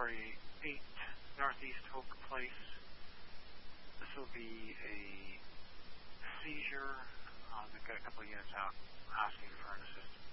8 Northeast Oak Place. This will be a seizure. They've got a couple of units out asking for an assistant